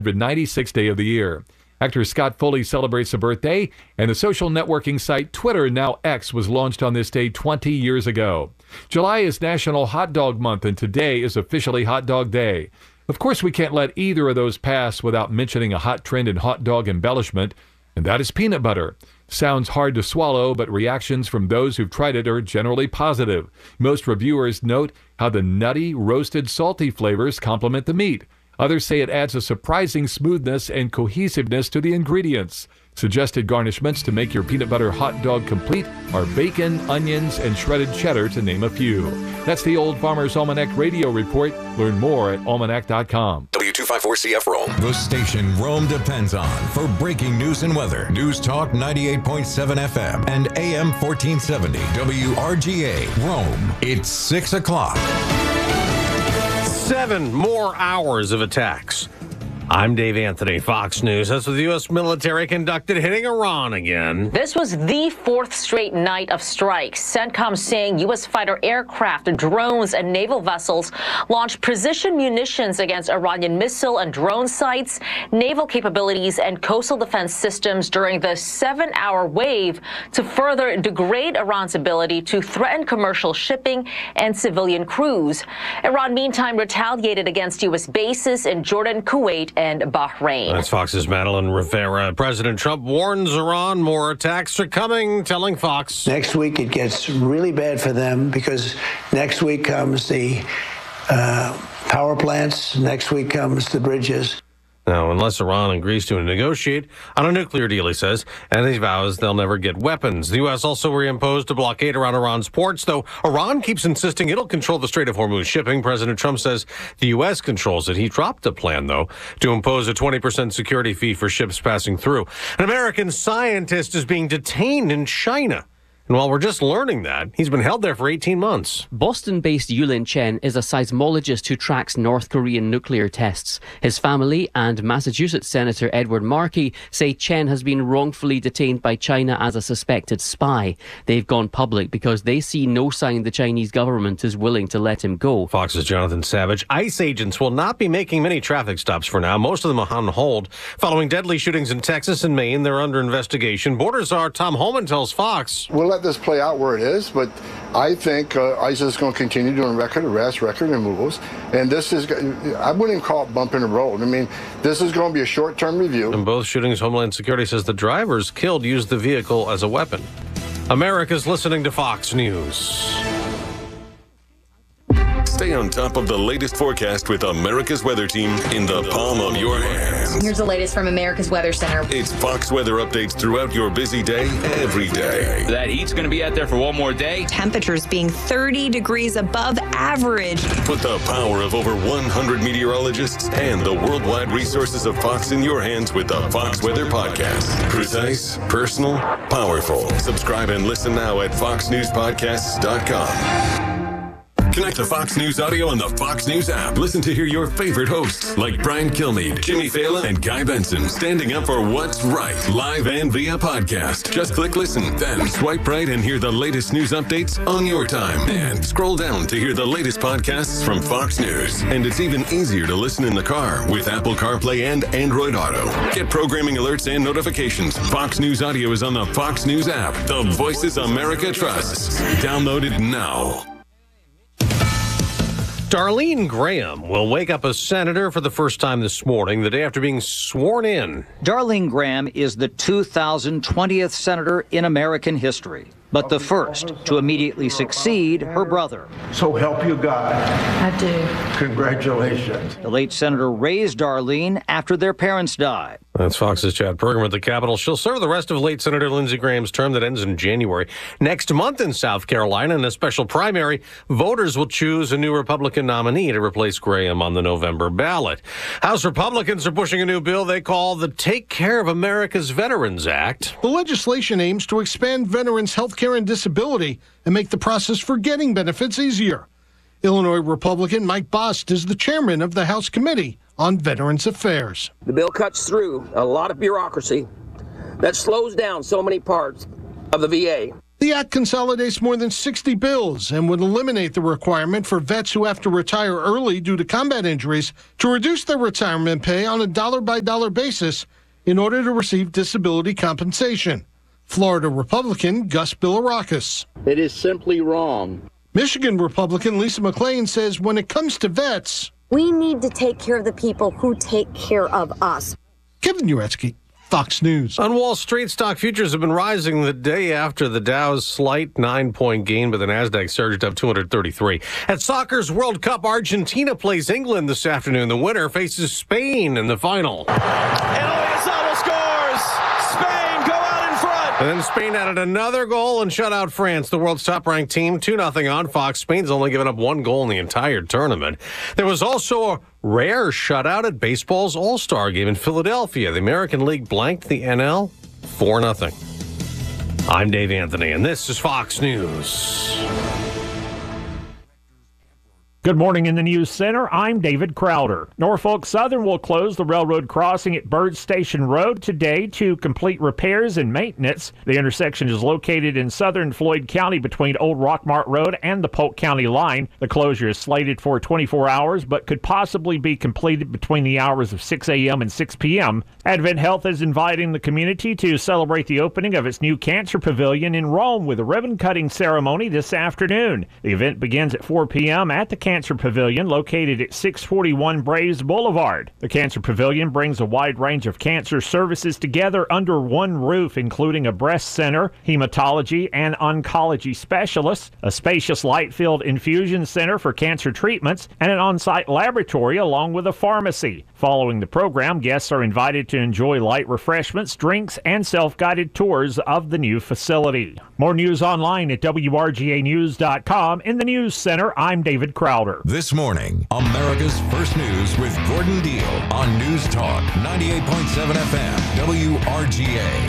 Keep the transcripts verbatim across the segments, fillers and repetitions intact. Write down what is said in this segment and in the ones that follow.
ninety-sixth day of the year. Actor Scott Foley celebrates a birthday, and the social networking site Twitter, now X, was launched on this day twenty years ago. July is National Hot Dog Month, and today is officially Hot Dog Day. Of course, we can't let either of those pass without mentioning a hot trend in hot dog embellishment, and that is peanut butter. Sounds hard to swallow, but reactions from those who've tried it are generally positive. Most reviewers note how the nutty, roasted, salty flavors complement the meat. Others say it adds a surprising smoothness and cohesiveness to the ingredients. Suggested garnishments to make your peanut butter hot dog complete are bacon, onions, and shredded cheddar, to name a few. That's the Old Farmer's Almanac Radio Report. Learn more at almanac dot com. W two fifty-four C F Rome. The station Rome depends on for breaking news and weather. News Talk ninety-eight point seven F M and A M fourteen seventy W R G A Rome. It's six o'clock. Seven more hours of attacks. I'm Dave Anthony, Fox News. That's what the U S military conducted, hitting Iran again. This was the fourth straight night of strikes. CENTCOM saying U S fighter aircraft, drones, and naval vessels launched precision munitions against Iranian missile and drone sites, naval capabilities, and coastal defense systems during the seven-hour wave to further degrade Iran's ability to threaten commercial shipping and civilian crews. Iran, meantime, retaliated against U S bases in Jordan, Kuwait, and Bahrain. That's Fox's Madeline Rivera. President Trump warns Iran more attacks are coming, telling Fox. Next week it gets really bad for them because next week comes the uh, power plants, next week comes the bridges. Now, unless Iran agrees to negotiate on a nuclear deal, he says, and he vows they'll never get weapons. The U S also reimposed a blockade around Iran's ports, though Iran keeps insisting it'll control the Strait of Hormuz shipping. President Trump says the U S controls it. He dropped a plan, though, to impose a twenty percent security fee for ships passing through. An American scientist is being detained in China. And while we're just learning that, he's been held there for eighteen months. Boston-based Yulin Chen is a seismologist who tracks North Korean nuclear tests. His family and Massachusetts Senator Edward Markey say Chen has been wrongfully detained by China as a suspected spy. They've gone public because they see no sign the Chinese government is willing to let him go. Fox's Jonathan Savage. ICE agents will not be making many traffic stops for now, most of them on hold. Following deadly shootings in Texas and Maine, they're under investigation. Border czar Tom Homan tells Fox. We'll let this play out where it is, but I think uh, ICE is going to continue doing record arrests, record removals, and this is, I wouldn't even call it bump in the road. I mean, this is going to be a short-term review. In both shootings, Homeland Security says the drivers killed used the vehicle as a weapon. America's listening to Fox News. Stay on top of the latest forecast with America's Weather Team in the palm of your hands. Here's the latest from America's Weather Center. It's Fox weather updates throughout your busy day, every day. That heat's going to be out there for one more day. Temperatures being thirty degrees above average. Put the power of over one hundred meteorologists and the worldwide resources of Fox in your hands with the Fox Weather Podcast. Precise, personal, powerful. Subscribe and listen now at fox news podcasts dot com. Connect to Fox News Audio on the Fox News app. Listen to hear your favorite hosts like Brian Kilmeade, Jimmy Fallon, and Guy Benson standing up for what's right, live and via podcast. Just click listen, then swipe right and hear the latest news updates on your time. And scroll down to hear the latest podcasts from Fox News. And it's even easier to listen in the car with Apple CarPlay and Android Auto. Get programming alerts and notifications. Fox News Audio is on the Fox News app. The voices America trusts. Download it now. Darlene Graham will wake up a senator for the first time this morning, the day after being sworn in. Darlene Graham is the two thousand twentieth senator in American history, but the first to immediately succeed her brother. So help you God. I do. Congratulations. The late senator raised Darlene after their parents died. That's Fox's Chad Pergram at the Capitol. She'll serve the rest of late Senator Lindsey Graham's term that ends in January. Next month in South Carolina, in a special primary, voters will choose a new Republican nominee to replace Graham on the November ballot. House Republicans are pushing a new bill they call the Take Care of America's Veterans Act. The legislation aims to expand veterans' health care and disability and make the process for getting benefits easier. Illinois Republican Mike Bost is the chairman of the House Committee on Veterans Affairs. The bill cuts through a lot of bureaucracy that slows down so many parts of the V A. The act consolidates more than sixty bills and would eliminate the requirement for vets who have to retire early due to combat injuries to reduce their retirement pay on a dollar-by-dollar basis in order to receive disability compensation. Florida Republican Gus Bilirakis. It is simply wrong. Michigan Republican Lisa McClain says when it comes to vets, we need to take care of the people who take care of us. Kevin Uretsky, Fox News. On Wall Street, stock futures have been rising the day after the Dow's slight nine-point gain, but the Nasdaq surged up two hundred thirty-three. At soccer's World Cup, Argentina plays England this afternoon. The winner faces Spain in the final. Eliasano scores! Spain go out in front! And then Spain added another goal and shut out France, the world's top-ranked team, two nothing on Fox. Spain's only given up one goal in the entire tournament. There was also a rare shutout at baseball's All-Star game in Philadelphia. The American League blanked the N L four nothing. I'm Dave Anthony, and this is Fox News. Good morning in the News Center. I'm David Crowder. Norfolk Southern will close the railroad crossing at Bird Station Road today to complete repairs and maintenance. The intersection is located in southern Floyd County between Old Rockmart Road and the Polk County line. The closure is slated for twenty-four hours, but could possibly be completed between the hours of six a.m. and six p.m. Advent Health is inviting the community to celebrate the opening of its new cancer pavilion in Rome with a ribbon-cutting ceremony this afternoon. The event begins at four p.m. at the Cancer Pavilion located at six forty-one Braves Boulevard. The Cancer Pavilion brings a wide range of cancer services together under one roof, including a breast center, hematology, and oncology specialists, a spacious light-filled infusion center for cancer treatments, and an on-site laboratory along with a pharmacy. Following the program, guests are invited to enjoy light refreshments, drinks, and self-guided tours of the new facility. More news online at W R G A news dot com. In the News Center, I'm David Crowder. This morning, America's First News with Gordon Deal on News Talk ninety-eight point seven F M, W R G A.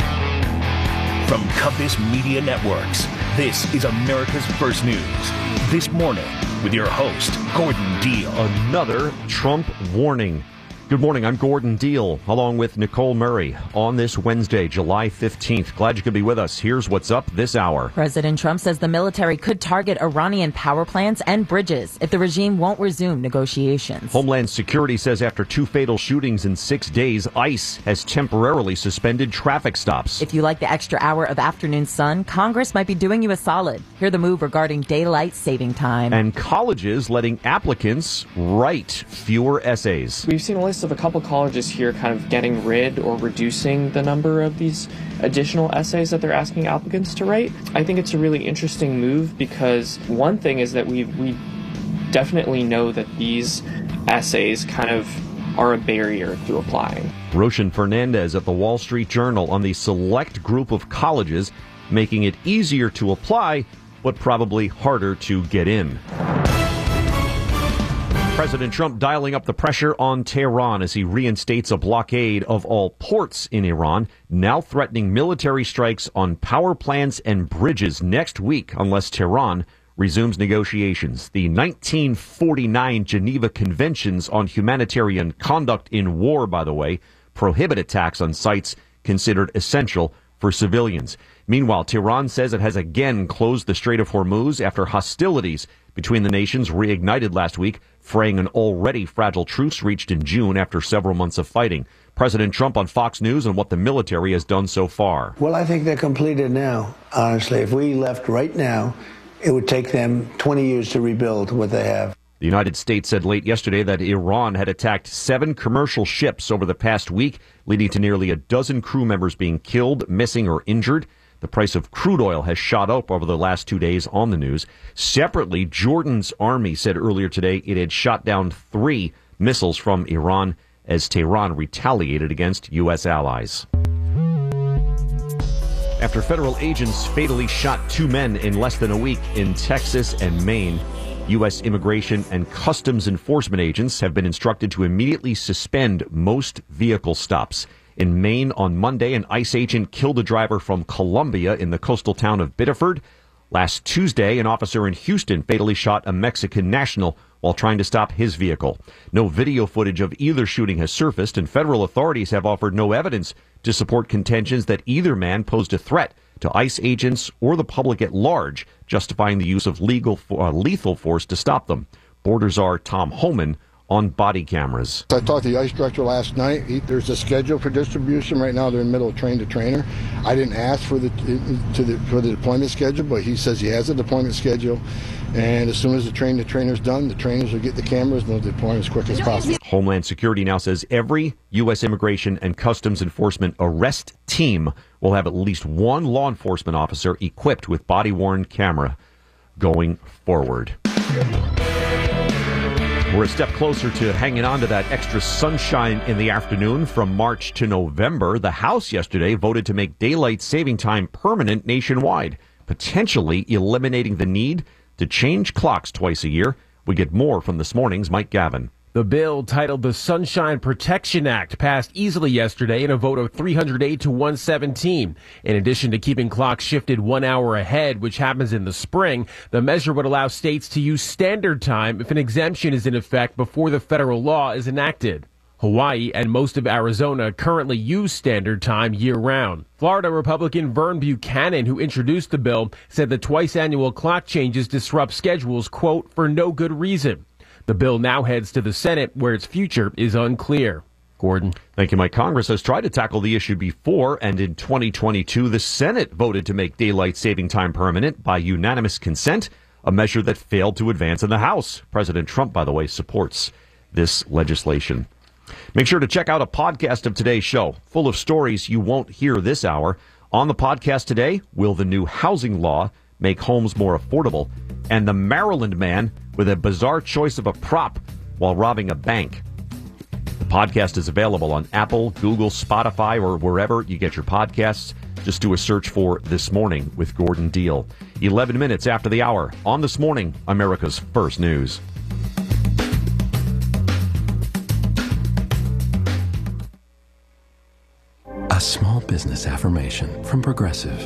From Compass Media Networks, this is America's First News. This morning, with your host, Gordon Deal. Another Trump warning. Good morning, I'm Gordon Deal, along with Nicole Murray, on this Wednesday, July fifteenth. Glad you could be with us. Here's what's up this hour. President Trump says the military could target Iranian power plants and bridges if the regime won't resume negotiations. Homeland Security says after two fatal shootings in six days, ICE has temporarily suspended traffic stops. If you like the extra hour of afternoon sun, Congress might be doing you a solid. Hear the move regarding daylight saving time. And colleges letting applicants write fewer essays. We've seen a list of a couple colleges here kind of getting rid or reducing the number of these additional essays that they're asking applicants to write. I think it's a really interesting move because one thing is that we we definitely know that these essays kind of are a barrier to applying. Roshan Fernandez at the Wall Street Journal on the select group of colleges making it easier to apply, but probably harder to get in. President Trump dialing up the pressure on Tehran as he reinstates a blockade of all ports in Iran, now threatening military strikes on power plants and bridges next week unless Tehran resumes negotiations. The nineteen forty-nine Geneva Conventions on Humanitarian Conduct in War, by the way, prohibit attacks on sites considered essential for civilians. Meanwhile, Tehran says it has again closed the Strait of Hormuz after hostilities between the nations reignited last week, fraying an already fragile truce reached in June after several months of fighting. President Trump on Fox News on what the military has done so far. Well, I think they're completed now, honestly. If we left right now, it would take them twenty years to rebuild what they have. The United States said late yesterday that Iran had attacked seven commercial ships over the past week, leading to nearly a dozen crew members being killed, missing, or injured. The price of crude oil has shot up over the last two days on the news. Separately, Jordan's army said earlier today it had shot down three missiles from Iran as Tehran retaliated against U S allies. After federal agents fatally shot two men in less than a week in Texas and Maine, U S immigration and customs enforcement agents have been instructed to immediately suspend most vehicle stops. In Maine on Monday, an ICE agent killed a driver from Columbia in the coastal town of Biddeford. Last Tuesday, an officer in Houston fatally shot a Mexican national while trying to stop his vehicle. No video footage of either shooting has surfaced, and federal authorities have offered no evidence to support contentions that either man posed a threat to ICE agents or the public at large, justifying the use of legal uh, lethal force to stop them. Border Czar Tom Homan on body cameras. I talked to the ICE director last night. He, there's a schedule for distribution. Right now they're in the middle of train to trainer. I didn't ask for the, to the for the deployment schedule, but he says he has a deployment schedule. And as soon as the train to trainer's done, the trainers will get the cameras and they'll deploy as quick as possible. Homeland Security now says every U S Immigration and Customs Enforcement arrest team will have at least one law enforcement officer equipped with body-worn camera going forward. We're a step closer to hanging on to that extra sunshine in the afternoon from March to November. The House yesterday voted to make daylight saving time permanent nationwide, potentially eliminating the need to change clocks twice a year. We get more from this morning's Mike Gavin. The bill, titled the Sunshine Protection Act, passed easily yesterday in a vote of three hundred eight to one seventeen. In addition to keeping clocks shifted one hour ahead, which happens in the spring, the measure would allow states to use standard time if an exemption is in effect before the federal law is enacted. Hawaii and most of Arizona currently use standard time year-round. Florida Republican Vern Buchanan, who introduced the bill, said the twice-annual clock changes disrupt schedules, quote, for no good reason. The bill now heads to the Senate, where its future is unclear. Gordon. Thank you, Mike. Congress has tried to tackle the issue before, and in twenty twenty-two, the Senate voted to make daylight saving time permanent by unanimous consent, a measure that failed to advance in the House. President Trump, by the way, supports this legislation. Make sure to check out a podcast of today's show, full of stories you won't hear this hour. On the podcast today, will the new housing law make homes more affordable? And the Maryland man with a bizarre choice of a prop while robbing a bank. The podcast is available on Apple, Google, Spotify, or wherever you get your podcasts. Just do a search for This Morning with Gordon Deal. eleven minutes after the hour on This Morning, America's First News. A small business affirmation from Progressive.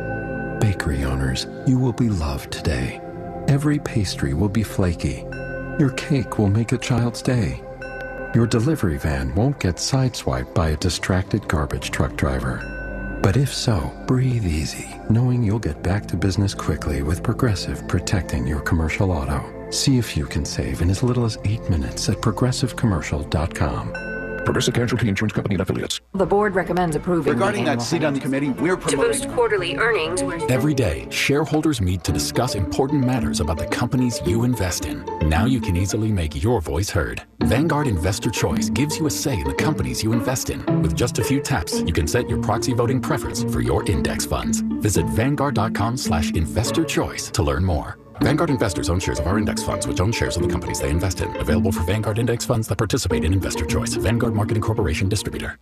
Bakery owners, you will be loved today. Every pastry will be flaky. Your cake will make a child's day. Your delivery van won't get sideswiped by a distracted garbage truck driver. But if so, breathe easy, knowing you'll get back to business quickly with Progressive protecting your commercial auto. See if you can save in as little as eight minutes at progressive commercial dot com. Progressive Casualty Insurance Company and Affiliates. The board recommends approving. Regarding that seat on the committee, we're promoting. To boost quarterly earnings. Every day, shareholders meet to discuss important matters about the companies you invest in. Now you can easily make your voice heard. Vanguard Investor Choice gives you a say in the companies you invest in. With just a few taps, you can set your proxy voting preference for your index funds. Visit vanguard.com slash investor choice to learn more. Vanguard investors own shares of our index funds, which own shares of the companies they invest in. Available for Vanguard index funds that participate in Investor Choice. Vanguard Marketing Corporation distributor.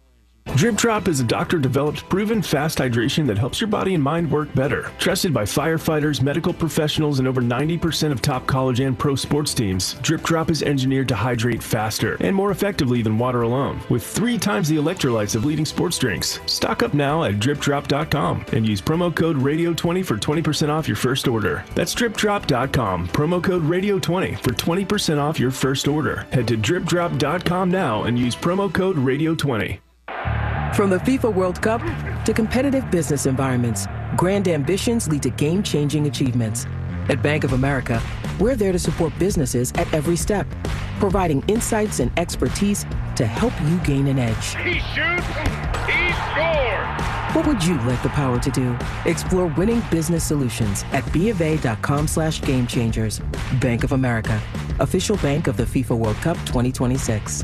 Drip Drop is a doctor-developed, proven fast hydration that helps your body and mind work better. Trusted by firefighters, medical professionals, and over ninety percent of top college and pro sports teams, Drip Drop is engineered to hydrate faster and more effectively than water alone, with three times the electrolytes of leading sports drinks. Stock up now at drip drop dot com and use promo code radio twenty for twenty percent off your first order. That's drip drop dot com, promo code radio twenty for twenty percent off your first order. Head to drip drop dot com now and use promo code radio twenty. From the FIFA World Cup to competitive business environments, grand ambitions lead to game-changing achievements. At Bank of America, we're there to support businesses at every step, providing insights and expertise to help you gain an edge. He shoots, he scores! What would you like the power to do? Explore winning business solutions at BofA.com slash game changers. Bank of America, official bank of the FIFA World Cup twenty twenty-six.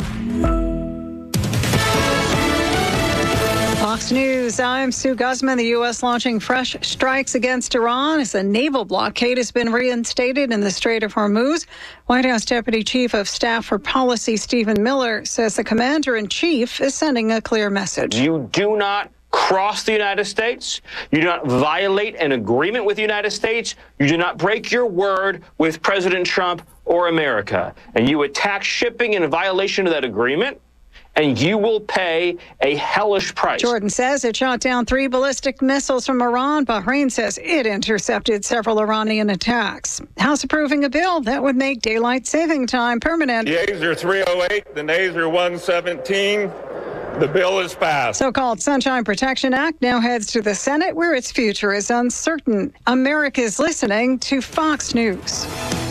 Fox News, I'm Sue Guzman. The U S launching fresh strikes against Iran as a naval blockade has been reinstated in the Strait of Hormuz. White House Deputy Chief of Staff for Policy Stephen Miller says the commander-in-chief is sending a clear message. You do not cross the United States. You do not violate an agreement with the United States. You do not break your word with President Trump or America. And you attack shipping in violation of that agreement, and you will pay a hellish price. Jordan says it shot down three ballistic missiles from Iran. Bahrain says it intercepted several Iranian attacks. House approving a bill that would make daylight saving time permanent. The ayes are three oh eight, the nays are one seventeen. The bill is passed. So-called Sunshine Protection Act now heads to the Senate, where its future is uncertain. America's listening to Fox News.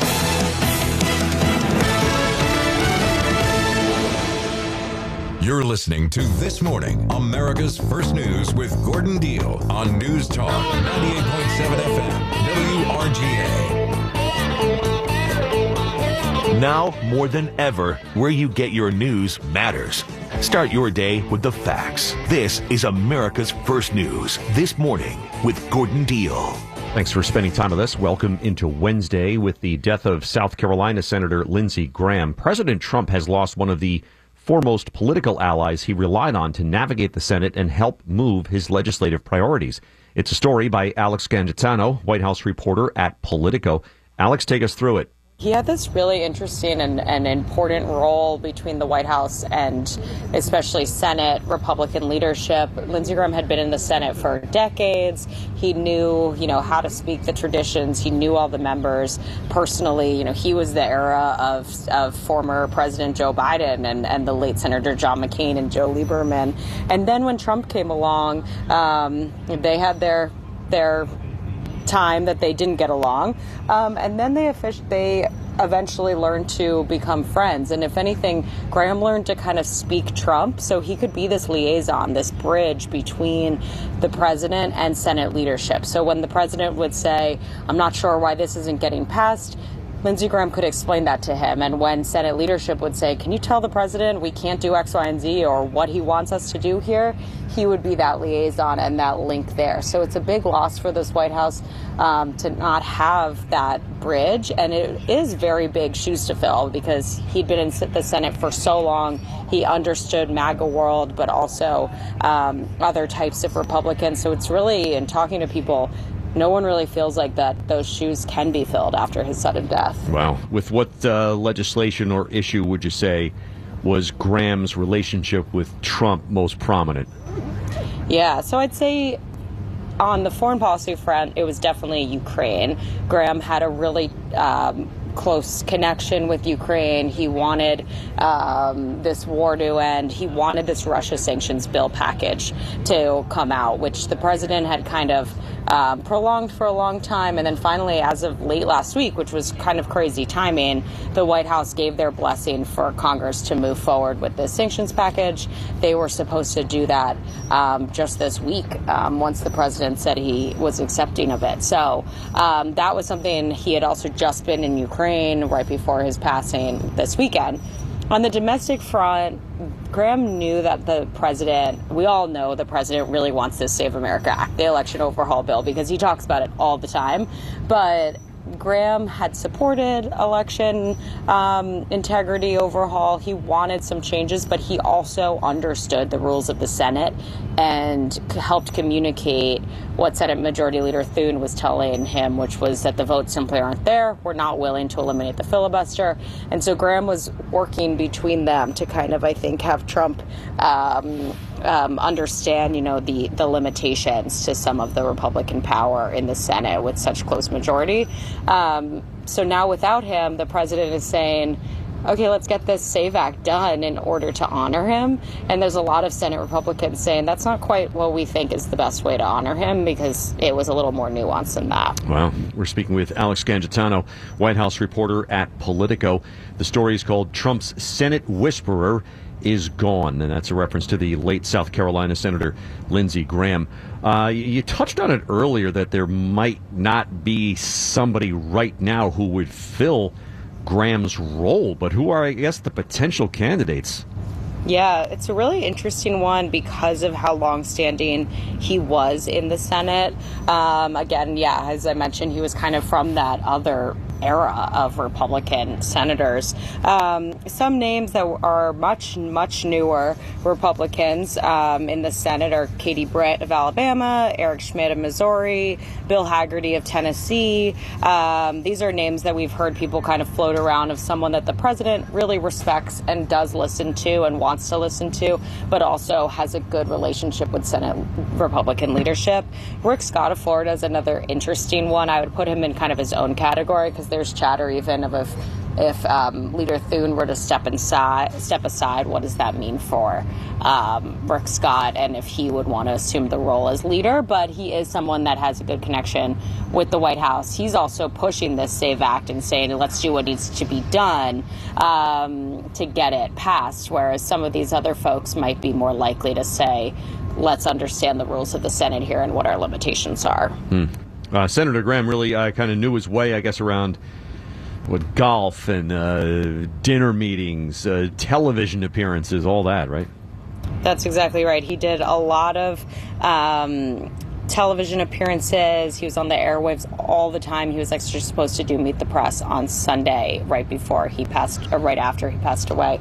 You're listening to This Morning, America's First News with Gordon Deal on News Talk ninety-eight point seven F M, W R G A. Now more than ever, where you get your news matters. Start your day with the facts. This is America's First News, This Morning with Gordon Deal. Thanks for spending time with us. Welcome into Wednesday. With the death of South Carolina Senator Lindsey Graham, President Trump has lost one of the foremost political allies he relied on to navigate the Senate and help move his legislative priorities. It's a story by Alex Gangitano, White House reporter at Politico. Alex, take us through it. He had this really interesting and, and important role between the White House and especially Senate Republican leadership. Lindsey Graham had been in the Senate for decades. He knew, you know, how to speak the traditions. He knew all the members personally. You know, he was the era of, of former President Joe Biden and, and the late Senator John McCain and Joe Lieberman. And then when Trump came along, um, they had their their time that they didn't get along, um, and then they offic- they eventually learned to become friends. And if anything, Graham learned to kind of speak Trump so he could be this liaison, this bridge between the president and Senate leadership. So when the president would say, "I'm not sure why this isn't getting passed," Lindsey Graham could explain that to him. And when Senate leadership would say, "Can you tell the president we can't do X, Y, and Z or what he wants us to do here?" he would be that liaison and that link there. So it's a big loss for this White House um, to not have that bridge. And it is very big shoes to fill because he'd been in the Senate for so long. He understood MAGA world, but also um, other types of Republicans. So it's really, in talking to people, no one really feels like that those shoes can be filled after his sudden death. Wow. With what uh, legislation or issue would you say was Graham's relationship with Trump most prominent? Yeah, so I'd say on the foreign policy front, it was definitely Ukraine. Graham had a really um, close connection with Ukraine. He wanted um, this war to end. He wanted this Russia sanctions bill package to come out, which the president had kind of um, prolonged for a long time. And then finally, as of late last week, which was kind of crazy timing, the White House gave their blessing for Congress to move forward with this sanctions package. They were supposed to do that um, just this week um, once the president said he was accepting of it. So um, that was something. He had also just been in Ukraine right before his passing this weekend. On the domestic front, Graham knew that the president, we all know the president really wants this Save America Act, the election overhaul bill, because he talks about it all the time. But Graham had supported election um, integrity overhaul. He wanted some changes, but he also understood the rules of the Senate and helped communicate what Senate Majority Leader Thune was telling him, which was that the votes simply aren't there. We're not willing to eliminate the filibuster. And so Graham was working between them to kind of, I think, have Trump um, um, understand, you know, the, the limitations to some of the Republican power in the Senate with such close majority. Um, so now without him, the president is saying, okay, let's get this SAVE Act done in order to honor him. And there's a lot of Senate Republicans saying that's not quite what we think is the best way to honor him because it was a little more nuanced than that. Wow. We're speaking with Alex Gangitano, White House reporter at Politico. The story is called Trump's Senate Whisperer is Gone, and that's a reference to the late South Carolina Senator Lindsey Graham. Uh, you touched on it earlier that there might not be somebody right now who would fill Graham's role, but who are, I guess, the potential candidates? Yeah, it's a really interesting one because of how longstanding he was in the Senate. Um, again, yeah, as I mentioned, he was kind of from that other era of Republican senators. Um, some names that are much, much newer Republicans um, in the Senate are Katie Britt of Alabama, Eric Schmidt of Missouri, Bill Hagerty of Tennessee. Um, these are names that we've heard people kind of float around of someone that the president really respects and does listen to and wants to listen to, but also has a good relationship with Senate Republican leadership. Rick Scott of Florida is another interesting one. I would put him in kind of his own category because there's chatter even of if if um, Leader Thune were to step inside, step aside, what does that mean for um, Rick Scott, and if he would want to assume the role as leader? But he is someone that has a good connection with the White House. He's also pushing this SAVE Act and saying, let's do what needs to be done um, to get it passed, whereas some of these other folks might be more likely to say, let's understand the rules of the Senate here and what our limitations are. Hmm. Uh, Senator Graham really uh, kind of knew his way, I guess, around what golf and uh, dinner meetings, uh, television appearances, all that, right? That's exactly right. He did a lot of um, television appearances. He was on the airwaves all the time. He was actually supposed to do Meet the Press on Sunday, right before he passed, or right after he passed away.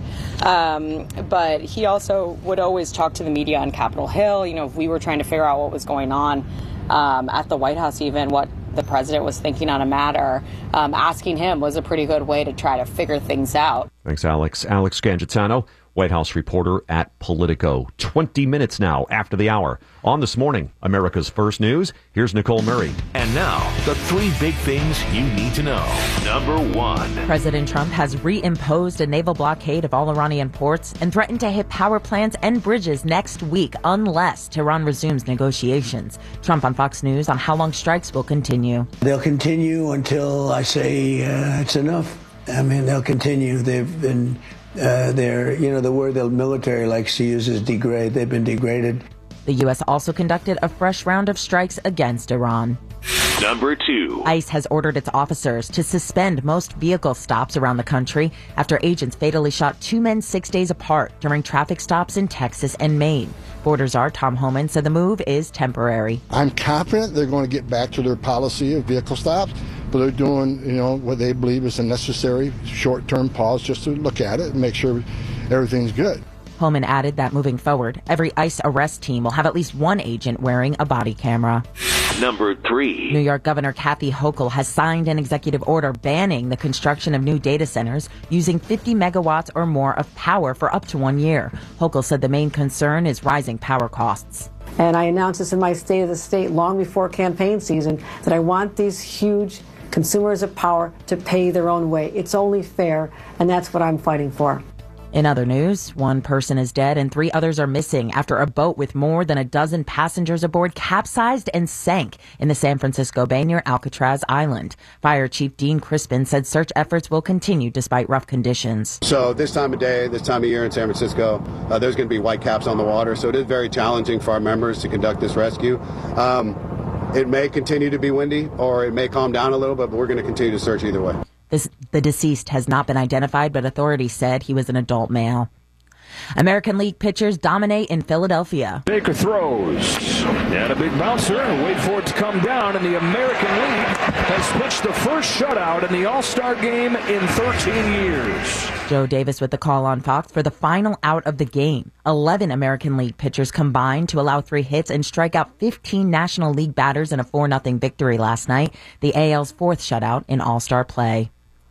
Um, but he also would always talk to the media on Capitol Hill. You know, if we were trying to figure out what was going on um, at the White House, even what the president was thinking on a matter, um, asking him was a pretty good way to try to figure things out. Thanks, Alex. Alex Gangitano, White House reporter at Politico. twenty minutes now after the hour. On This Morning, America's First News, here's Nicole Murray. And now, the three big things you need to know. Number one. President Trump has reimposed a naval blockade of all Iranian ports and threatened to hit power plants and bridges next week unless Tehran resumes negotiations. Trump on Fox News on how long strikes will continue. They'll continue until I say uh, it's enough. I mean, they'll continue. They've been... Uh, they're, you know, the word the military likes to use is degrade. They've been degraded. The U S also conducted a fresh round of strikes against Iran. Number two. ICE has ordered its officers to suspend most vehicle stops around the country after agents fatally shot two men six days apart during traffic stops in Texas and Maine. Border Czar Tom Homan said the move is temporary. I'm confident they're going to get back to their policy of vehicle stops, but they're doing, you know, what they believe is a necessary short-term pause just to look at it and make sure everything's good. Homan added that moving forward, every ICE arrest team will have at least one agent wearing a body camera. Number three. New York Governor Kathy Hochul has signed an executive order banning the construction of new data centers using fifty megawatts or more of power for up to one year. Hochul said the main concern is rising power costs. And I announced this in my State of the State long before campaign season that I want these huge consumers of power to pay their own way. It's only fair, and that's what I'm fighting for. In other news, one person is dead and three others are missing after a boat with more than a dozen passengers aboard capsized and sank in the San Francisco Bay near Alcatraz Island. Fire Chief Dean Crispin said search efforts will continue despite rough conditions. So this time of day, this time of year in San Francisco, uh, there's going to be white caps on the water, so it is very challenging for our members to conduct this rescue. Um, it may continue to be windy or it may calm down a little bit, but we're going to continue to search either way. This, the deceased has not been identified, but authorities said he was an adult male. American League pitchers dominate in Philadelphia. Baker throws. And a big bouncer, and wait for it to come down, and the American League has pitched the first shutout in the All-Star game in thirteen years. Joe Davis with the call on Fox for the final out of the game. Eleven American League pitchers combined to allow three hits and strike out fifteen National League batters in a four nothing victory last night, the A L's fourth shutout in All-Star play.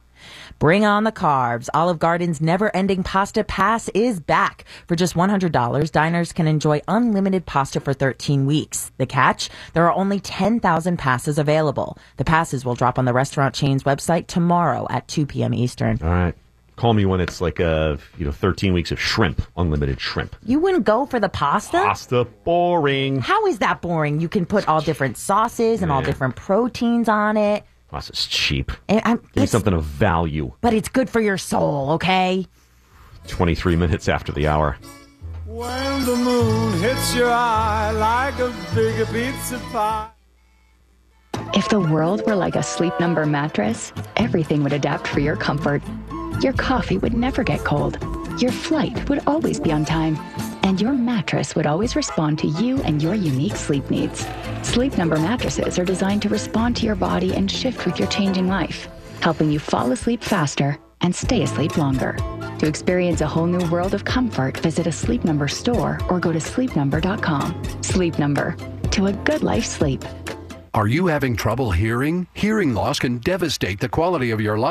Bring on the carbs. Olive Garden's never-ending pasta pass is back. For just one hundred dollars, diners can enjoy unlimited pasta for thirteen weeks. The catch? There are only ten thousand passes available. The passes will drop on the restaurant chain's website tomorrow at two p.m. Eastern. All right. Call me when it's like uh, you know, thirteen weeks of shrimp, unlimited shrimp. You wouldn't go for the pasta? Pasta, boring. How is that boring? You can put all different sauces and yeah. all different proteins on it. Pasta's cheap. And I'm, Give me something of value. But it's good for your soul, okay? twenty-three minutes after the hour. When the moon hits your eye like a big pizza pie. If the world were like a Sleep Number mattress, everything would adapt for your comfort. Your coffee would never get cold. Your flight would always be on time. And your mattress would always respond to you and your unique sleep needs. Sleep Number mattresses are designed to respond to your body and shift with your changing life, helping you fall asleep faster and stay asleep longer. To experience a whole new world of comfort, visit a Sleep Number store or go to sleep number dot com. Sleep Number. To a good life sleep. Are you having trouble hearing? Hearing loss can devastate the quality of your life.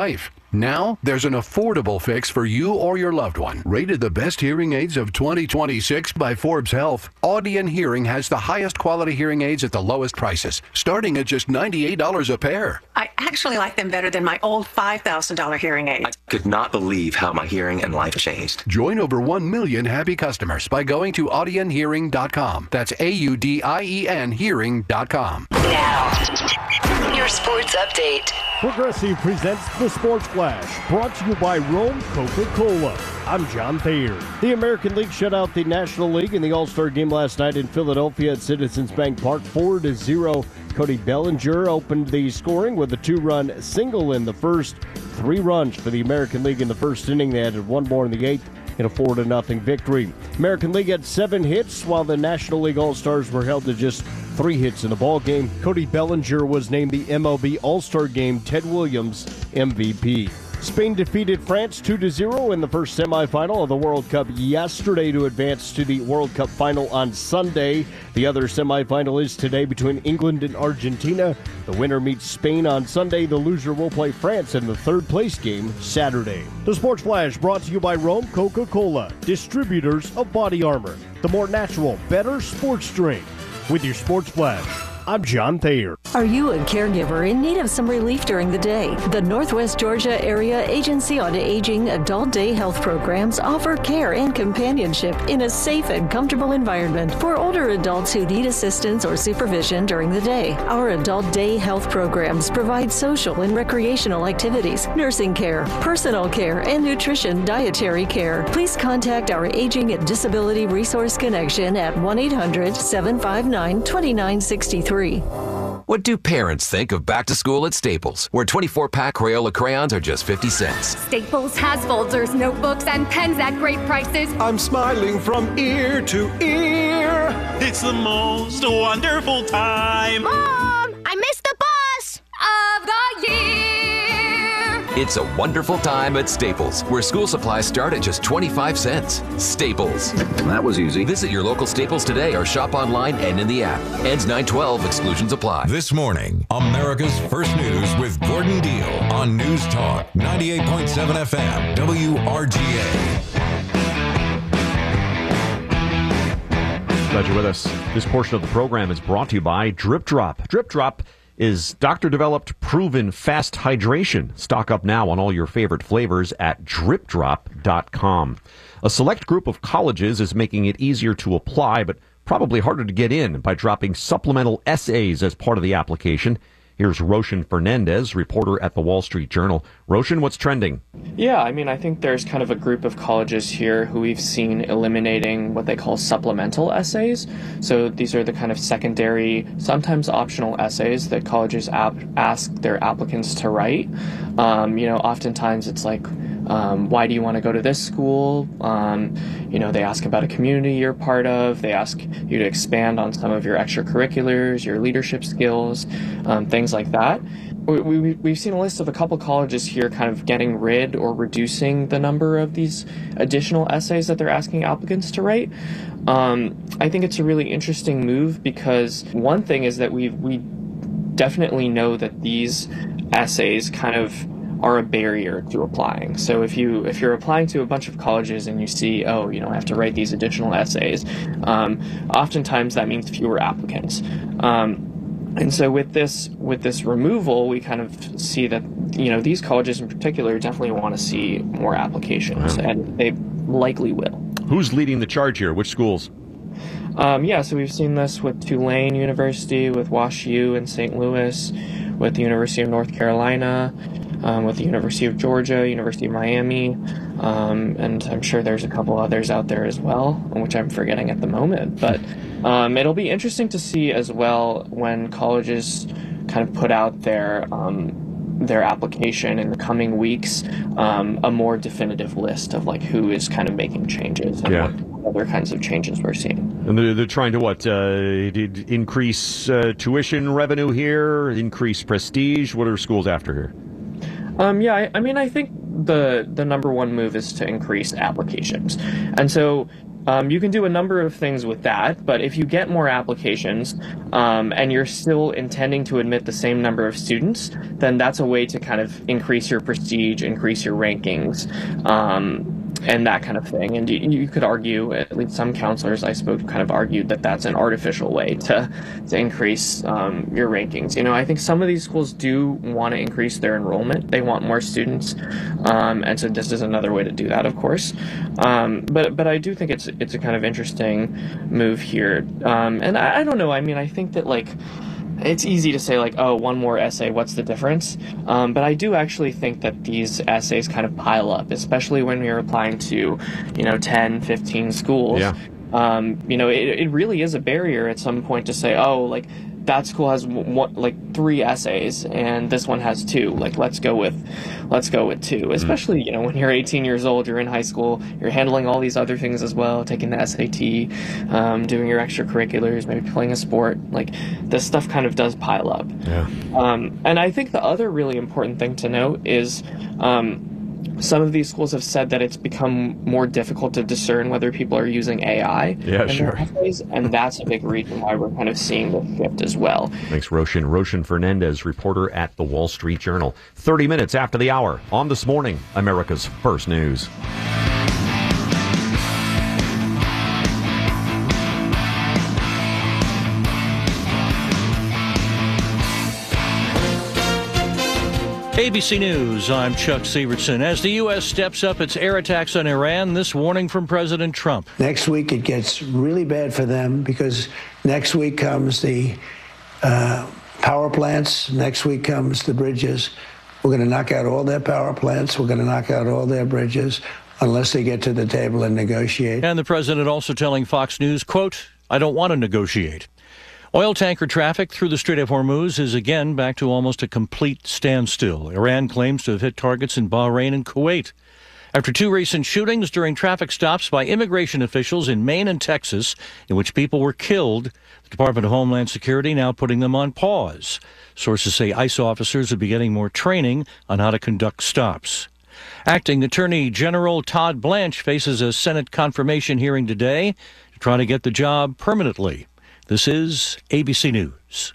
Now, there's an affordable fix for you or your loved one. Rated the best hearing aids of twenty twenty-six by Forbes Health, Audion Hearing has the highest quality hearing aids at the lowest prices, starting at just ninety-eight dollars a pair. I actually like them better than my old five thousand dollars hearing aid. I could not believe how my hearing and life changed. Join over one million happy customers by going to audion hearing dot com. That's A U D I E N hearing dot com. Now, your sports update. Progressive presents the Sports Flash, brought to you by Rome Coca-Cola. I'm John Thayer. The American League shut out the National League in the All-Star game last night in Philadelphia at Citizens Bank Park, four to zero. Cody Bellinger opened the scoring with a two-run single in the first. Three runs for the American League in the first inning. They added one more in the eighth in a four to nothing victory. American League had seven hits, while the National League All-Stars were held to just three hits in the ball game. Cody Bellinger was named the M L B All-Star Game Ted Williams M V P. Spain defeated France two to zero in the first semifinal of the World Cup yesterday to advance to the World Cup final on Sunday. The other semifinal is today between England and Argentina. The winner meets Spain on Sunday. The loser will play France in the third place game Saturday. The Sports Flash brought to you by Rome Coca-Cola, distributors of Body Armor, the more natural, better sports drink. With your Sports Flash, I'm John Thayer. Are you a caregiver in need of some relief during the day? The Northwest Georgia Area Agency on Aging Adult Day Health Programs offer care and companionship in a safe and comfortable environment for older adults who need assistance or supervision during the day. Our Adult Day Health Programs provide social and recreational activities, nursing care, personal care, and nutrition dietary care. Please contact our Aging and Disability Resource Connection at one eight hundred, seven five nine, two nine six three. What do parents think of back to school at Staples, where twenty-four pack Crayola crayons are just fifty cents? Staples has folders, notebooks, and pens at great prices. I'm smiling from ear to ear. It's the most wonderful time. Mom, I missed the bus of the year. It's a wonderful time at Staples, where school supplies start at just twenty-five cents. Staples. That was easy. Visit your local Staples today or shop online and in the app. Ends nine twelve. Exclusions apply. This morning, America's First News with Gordon Deal on News Talk ninety-eight point seven F M, W R G A. Glad you're with us. This portion of the program is brought to you by Drip Drop. Drip Drop is doctor-developed, proven fast hydration. Stock up now on all your favorite flavors at drip drop dot com. A select group of colleges is making it easier to apply, but probably harder to get in by dropping supplemental essays as part of the application. Here's Roshan Fernandez, reporter at the Wall Street Journal. Roshan, what's trending? Yeah, I mean, I think there's kind of a group of colleges here who we've seen eliminating what they call supplemental essays. So these are the kind of secondary, sometimes optional essays that colleges ap- ask their applicants to write. Um, you know, oftentimes it's like, Um, why do you want to go to this school? Um, you know, they ask about a community you're part of. They ask you to expand on some of your extracurriculars, your leadership skills, um, things like that. We, we, we've seen a list of a couple colleges here kind of getting rid or reducing the number of these additional essays that they're asking applicants to write. Um, I think it's a really interesting move because one thing is that we we definitely know that these essays kind of are a barrier to applying. So if you if you're applying to a bunch of colleges and you see, oh, you know, I have to write these additional essays, um, oftentimes that means fewer applicants. Um, and so with this with this removal, we kind of see that, you know, these colleges in particular definitely want to see more applications, wow. and they likely will. Who's leading the charge here? Which schools? Um, yeah, so we've seen this with Tulane University, with WashU in Saint Louis, with the University of North Carolina, um, with the University of Georgia, University of Miami, um, and I'm sure there's a couple others out there as well, which I'm forgetting at the moment. But um, it'll be interesting to see as well when colleges kind of put out their um, their application in the coming weeks, um, a more definitive list of like who is kind of making changes and yeah. what other kinds of changes we're seeing. And they're, they're trying to what? Uh, increase uh, tuition revenue here, increase prestige. What are schools after here? Um, yeah, I, I mean, I think the the number one move is to increase applications. And so Um, you can do a number of things with that, but if you get more applications um, and you're still intending to admit the same number of students, then that's a way to kind of increase your prestige, increase your rankings, um, and that kind of thing. And you, you could argue, at least some counselors I spoke to kind of argued that that's an artificial way to, to increase um, your rankings. You know, I think some of these schools do want to increase their enrollment. They want more students, um, and so this is another way to do that, of course. Um, but but I do think it's it's a kind of interesting move here. Um, and I, I don't know. I mean, I think that like it's easy to say like, oh, one more essay, what's the difference? Um, but I do actually think that these essays kind of pile up, especially when you're applying to, you know, ten, fifteen schools. Yeah. Um, you know, it, it really is a barrier at some point to say, oh, like that school has one, like three essays and this one has two. Like, let's go with, let's go with two. Especially, you know, when you're eighteen years old, you're in high school, you're handling all these other things as well, taking the S A T, um, doing your extracurriculars, maybe playing a sport. Like, this stuff kind of does pile up. Yeah. Um, and I think the other really important thing to note is, um, some of these schools have said that it's become more difficult to discern whether people are using A I. Yeah, in sure. their essays, and that's a big reason why we're kind of seeing the shift as well. Thanks, Roshan. Roshan Fernandez, reporter at the Wall Street Journal. thirty minutes after the hour on This Morning, America's First News. A B C News, I'm Chuck Severson. As the U S steps up its air attacks on Iran, this warning from President Trump. Next week it gets really bad for them because next week comes the uh, power plants, next week comes the bridges. We're going to knock out all their power plants, we're going to knock out all their bridges unless they get to the table and negotiate. And the president also telling Fox News, quote, I don't want to negotiate. Oil tanker traffic through the Strait of Hormuz is again back to almost a complete standstill. Iran claims to have hit targets in Bahrain and Kuwait. After two recent shootings during traffic stops by immigration officials in Maine and Texas, in which people were killed, the Department of Homeland Security now putting them on pause. Sources say ICE officers will be getting more training on how to conduct stops. Acting Attorney General Todd Blanche faces a Senate confirmation hearing today to try to get the job permanently. This is A B C News.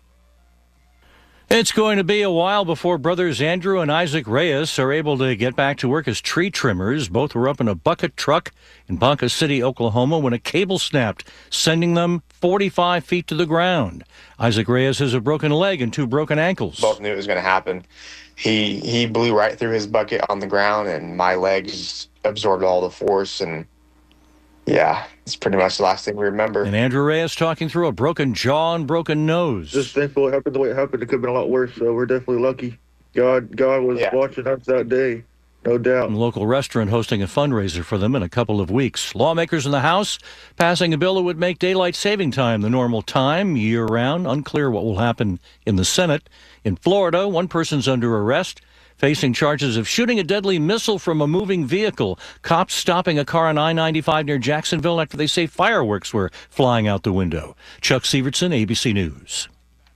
It's going to be a while before brothers Andrew and Isaac Reyes are able to get back to work as tree trimmers. Both were up in a bucket truck in Ponca City, Oklahoma, when a cable snapped, sending them forty-five feet to the ground. Isaac Reyes has a broken leg and two broken ankles. Both knew it was going to happen. He he blew right through his bucket on the ground, and my legs absorbed all the force, and yeah, it's pretty much the last thing we remember. And Andrew Reyes talking through a broken jaw and broken nose. Just thankful it happened the way it happened. It could have been a lot worse, so we're definitely lucky. God God was yeah. watching us that day, no doubt. A local restaurant hosting a fundraiser for them in a couple of weeks. Lawmakers in the House passing a bill that would make daylight saving time the normal time year-round. Unclear what will happen in the Senate. In Florida, one person's under arrest, facing charges of shooting a deadly missile from a moving vehicle. Cops stopping a car on I ninety-five near Jacksonville after they say fireworks were flying out the window. Chuck Severson, A B C News.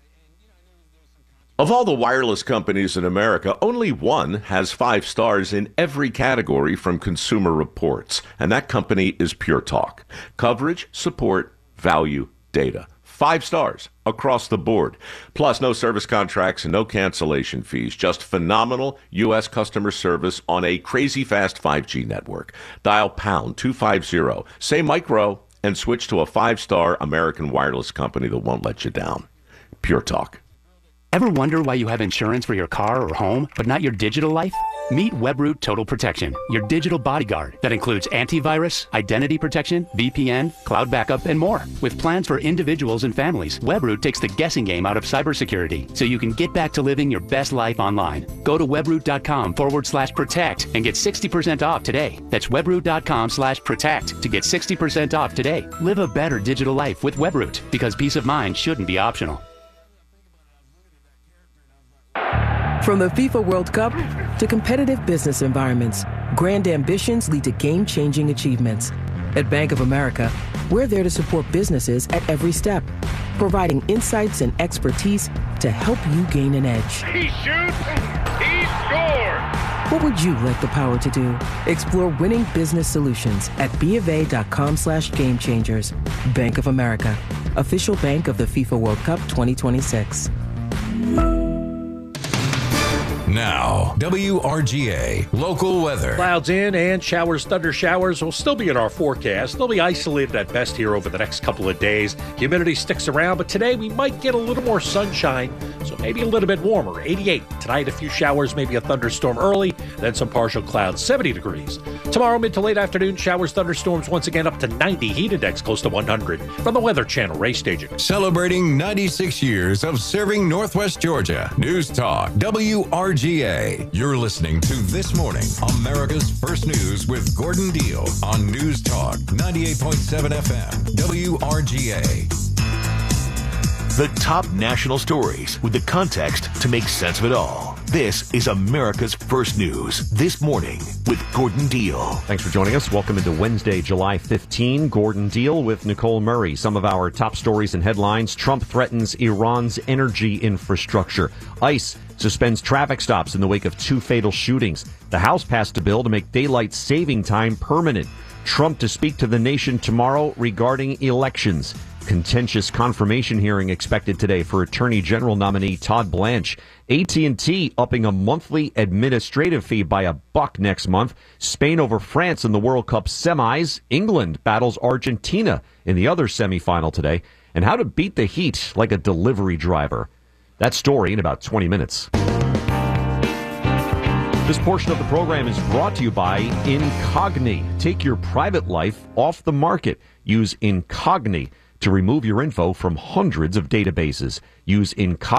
Of all the wireless companies in America, only one has five stars in every category from Consumer Reports, and that company is Pure Talk. Coverage, support, value, data. Five stars across the board. Plus, no service contracts and no cancellation fees. Just phenomenal U S customer service on a crazy fast five G network. Dial pound two fifty, say micro, and switch to a five-star American wireless company that won't let you down. Pure Talk. Ever wonder why you have insurance for your car or home, but not your digital life? Meet Webroot Total Protection, your digital bodyguard that includes antivirus, identity protection, V P N, cloud backup, and more. With plans for individuals and families, Webroot takes the guessing game out of cybersecurity so you can get back to living your best life online. Go to webroot.com forward slash protect and get sixty percent off today. That's webroot.com slash protect to get sixty percent off today. Live a better digital life with Webroot, because peace of mind shouldn't be optional. From the FIFA World Cup to competitive business environments, grand ambitions lead to game-changing achievements. At Bank of America, we're there to support businesses at every step, providing insights and expertise to help you gain an edge. He shoots, he scores! What would you like the power to do? Explore winning business solutions at BofA.com slash game changers. Bank of America, official bank of the FIFA World Cup twenty twenty-six. Now, W R G A local weather. Clouds in and showers, thunder showers will still be in our forecast. They'll be isolated at best here over the next couple of days. Humidity sticks around, but today we might get a little more sunshine, so maybe a little bit warmer. eighty-eight. Tonight, a few showers, maybe a thunderstorm early, then some partial clouds, seventy degrees. Tomorrow, mid to late afternoon, showers, thunderstorms once again up to ninety. Heat index close to one hundred. From the Weather Channel, Ray Staging. Celebrating ninety-six years of serving Northwest Georgia. News Talk, W R G A. You're listening to This Morning, America's First News with Gordon Deal on News Talk ninety-eight point seven F M, W R G A. The top national stories with the context to make sense of it all. This is America's First News, This Morning with Gordon Deal. Thanks for joining us. Welcome into Wednesday, July fifteenth. Gordon Deal with Nicole Murray. Some of our top stories and headlines. Trump threatens Iran's energy infrastructure. ICE suspends traffic stops in the wake of two fatal shootings. The House passed a bill to make daylight saving time permanent. Trump to speak to the nation tomorrow regarding elections. Contentious confirmation hearing expected today for Attorney General nominee Todd Blanche. A T and T upping a monthly administrative fee by a buck next month. Spain over France in the World Cup semis. England battles Argentina in the other semifinal today. And how to beat the heat like a delivery driver. That story in about twenty minutes. This portion of the program is brought to you by Incogni. Take your private life off the market. Use Incogni to remove your info from hundreds of databases. Use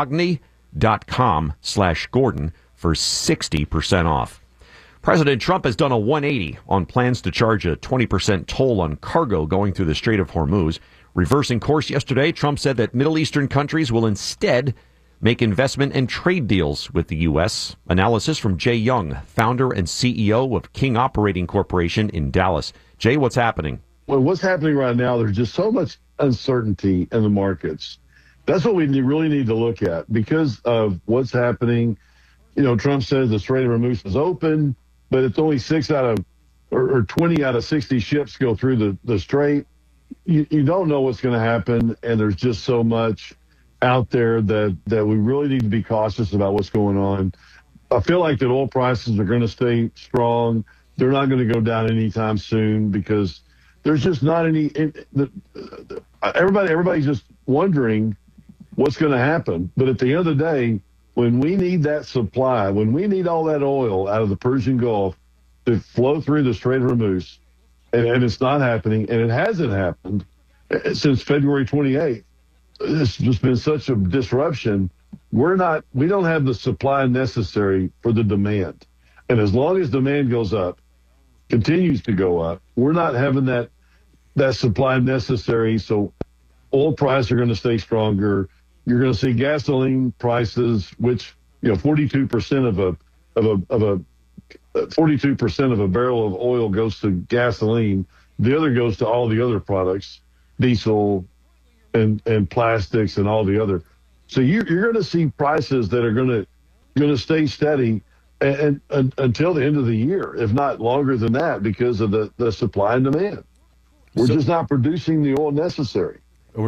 Incogni.com slash Gordon for sixty percent off. President Trump has done a one eighty on plans to charge a twenty percent toll on cargo going through the Strait of Hormuz. Reversing course yesterday, Trump said that Middle Eastern countries will instead make investment and trade deals with the U S. Analysis from Jay Young, founder and C E O of King Operating Corporation in Dallas. Jay, what's happening? Well, what's happening right now, there's just so much uncertainty in the markets. That's what we really need to look at because of what's happening. You know, Trump says the Strait of Hormuz is open, but it's only six out of, or, or twenty out of sixty ships go through the, the Strait. You, you don't know what's going to happen, and there's just so much out there that, that we really need to be cautious about what's going on. I feel like that oil prices are going to stay strong. They're not going to go down anytime soon because there's just not any. It, the, the, everybody, everybody's just wondering what's going to happen. But at the end of the day, when we need that supply, when we need all that oil out of the Persian Gulf to flow through the Strait of Hormuz, and, and it's not happening, and it hasn't happened since February twenty-eighth. It's just been such a disruption. We're not. We don't have the supply necessary for the demand, and as long as demand goes up, continues to go up, we're not having that that supply necessary. So oil prices are going to stay stronger. You're going to see gasoline prices, which, you know, forty-two percent of a of a of a forty-two percent of a barrel of oil goes to gasoline. The other goes to all the other products, diesel and and plastics and all the other. So you, you're going to see prices that are going to going to stay steady and, and, and until the end of the year, if not longer than that, because of the, the supply and demand. We're so, just not producing the oil necessary.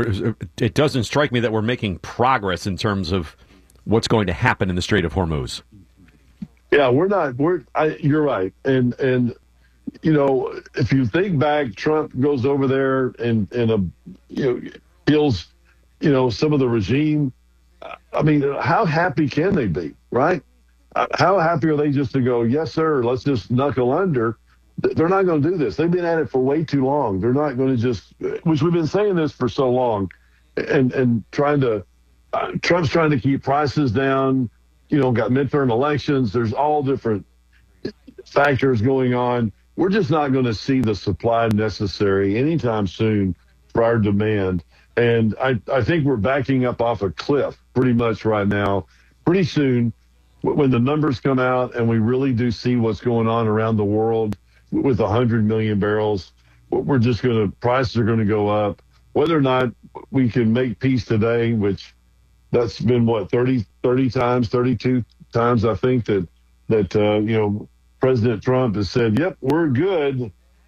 It doesn't strike me that we're making progress in terms of what's going to happen in the Strait of Hormuz. Yeah, we're not. We're. I, you're right. And and you know, if you think back, Trump goes over there and and a you know kills you know some of the regime. I mean, how happy can they be, right? How happy are they just to go, yes, sir, let's just knuckle under? They're not going to do this. They've been at it for way too long. They're not going to just, which we've been saying this for so long, and and trying to, uh, Trump's trying to keep prices down, you know, got midterm elections. There's all different factors going on. We're just not going to see the supply necessary anytime soon for our demand. And I, I think we're backing up off a cliff pretty much right now. Pretty soon, when the numbers come out and we really do see what's going on around the world with one hundred million barrels, we're just going to, prices are going to go up. Whether or not we can make peace today, which that's been, what, thirty, thirty times, thirty-two times, I think, that, that uh, you know, President Trump has said, yep, we're good.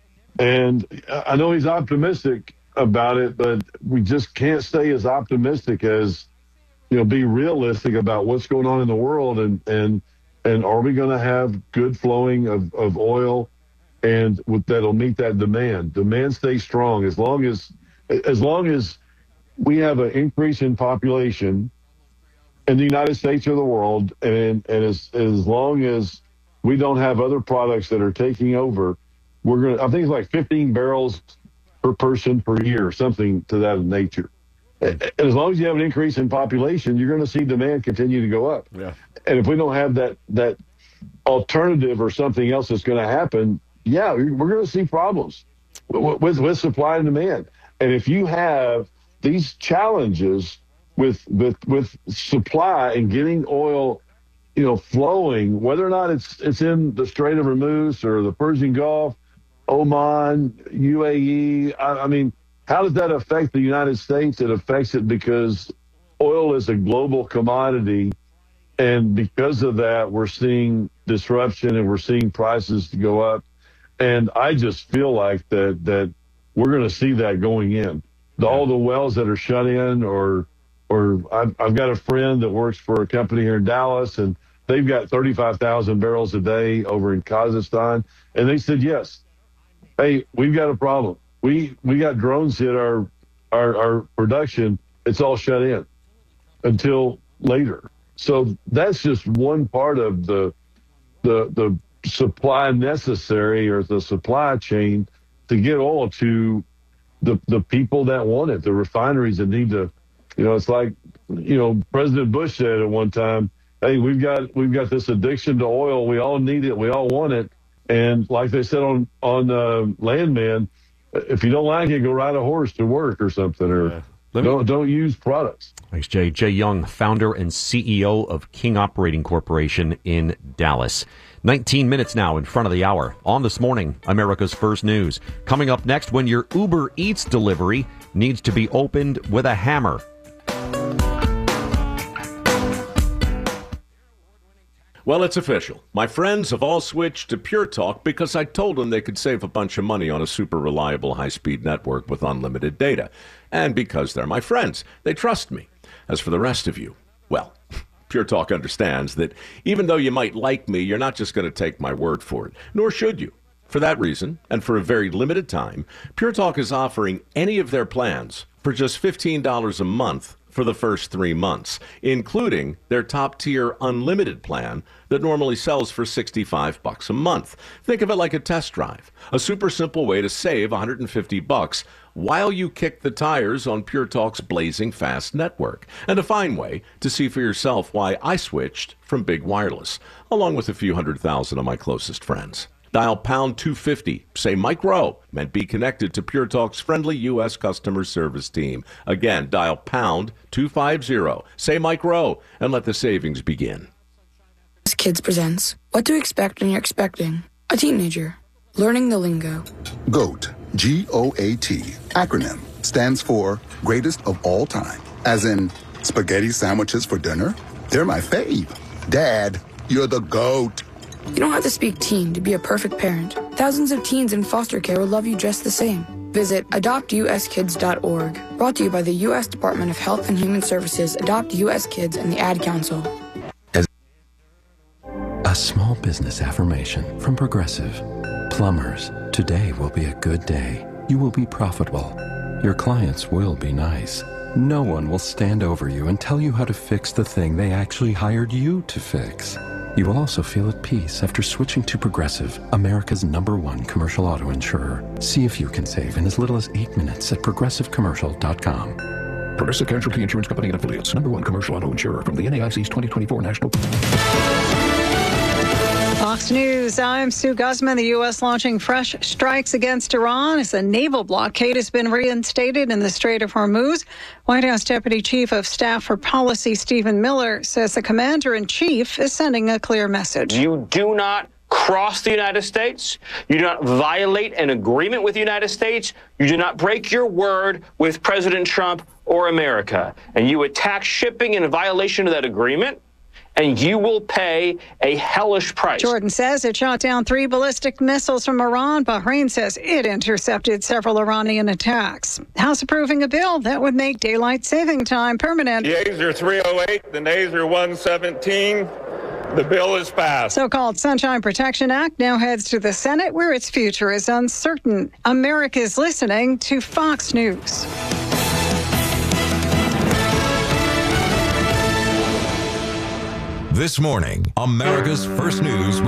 And I know he's optimistic about it, but we just can't stay as optimistic as, you know, be realistic about what's going on in the world. And, and, and are we going to have good flowing of, of oil and with, that'll meet that demand? Demand stays strong as long as, as long as we have an increase in population in the United States or the world. And, and as, as long as we don't have other products that are taking over, we're going to, I think it's like fifteen barrels per person per year, something to that nature. And as long as you have an increase in population, you're going to see demand continue to go up. Yeah. And if we don't have that that alternative or something else that's going to happen, yeah, we're going to see problems with, with, with supply and demand. And if you have these challenges with with with supply and getting oil, you know, flowing, whether or not it's it's in the Strait of Hormuz or the Persian Gulf, Oman, U A E, I, I mean, how does that affect the United States? It affects it because oil is a global commodity. And because of that, we're seeing disruption and we're seeing prices to go up. And I just feel like that that we're going to see that going in. The, all the wells that are shut in, or or I've, I've got a friend that works for a company here in Dallas, and they've got thirty-five thousand barrels a day over in Kazakhstan. And they said, yes, hey, we've got a problem. We we got drones hit our, our our production. It's all shut in until later. So that's just one part of the the the supply necessary, or the supply chain, to get oil to the the people that want it, the refineries that need to, you know, it's like, you know, President Bush said at one time, hey, we've got we've got this addiction to oil. We all need it. We all want it. And like they said on on uh, Landman, if you don't like it, go ride a horse to work or something, or yeah. me, don't don't use products. Thanks, Jay. Jay Young, founder and C E O of King Operating Corporation in Dallas. nineteen minutes now in front of the hour. On This Morning, America's First News. Coming up next, when your Uber Eats delivery needs to be opened with a hammer. Well, it's official. My friends have all switched to Pure Talk because I told them they could save a bunch of money on a super reliable high-speed network with unlimited data. And because they're my friends, they trust me. As for the rest of you, well, Pure Talk understands that even though you might like me, you're not just going to take my word for it, nor should you. For that reason, and for a very limited time, Pure Talk is offering any of their plans for just fifteen dollars a month for the first three months, including their top-tier unlimited plan that normally sells for sixty-five bucks a month. Think of it like a test drive, a super simple way to save one hundred fifty bucks while you kick the tires on Pure Talk's blazing fast network, and a fine way to see for yourself why I switched from Big Wireless, along with a few hundred thousand of my closest friends. Dial pound two fifty, say Mike Rowe, and be connected to Pure Talk's friendly U S customer service team. Again, dial pound two fifty, say Mike Rowe, and let the savings begin. Kids presents What to Expect When You're Expecting a Teenager. Learning the lingo. GOAT, G O A T, acronym, stands for Greatest of All Time. As in, spaghetti sandwiches for dinner? They're my fave. Dad, you're the GOAT. You don't have to speak teen to be a perfect parent. Thousands of teens in foster care will love you just the same. Visit adopt u s kids dot org. Brought to you by the U S Department of Health and Human Services, Adopt U S Kids, and the Ad Council. As a small business affirmation from Progressive. Plumbers, today will be a good day. You will be profitable. Your clients will be nice. No one will stand over you and tell you how to fix the thing they actually hired you to fix. You will also feel at peace after switching to Progressive, America's number one commercial auto insurer. See if you can save in as little as eight minutes at progressive commercial dot com. Progressive Casualty Insurance Company and Affiliates, number one commercial auto insurer from the N A I C's twenty twenty-four National. Fox News, I'm Sue Guzman. The U S launching fresh strikes against Iran as a naval blockade has been reinstated in the Strait of Hormuz. White House Deputy Chief of Staff for Policy Stephen Miller says the commander-in-chief is sending a clear message. You do not cross the United States. You do not violate an agreement with the United States. You do not break your word with President Trump or America. And you attack shipping in violation of that agreement, and you will pay a hellish price. Jordan says it shot down three ballistic missiles from Iran. Bahrain says it intercepted several Iranian attacks. House approving a bill that would make daylight saving time permanent. The ayes are three oh eight, the nays are one seventeen. The bill is passed. So-called Sunshine Protection Act now heads to the Senate, where its future is uncertain. America is listening to Fox News. This morning, America's First News.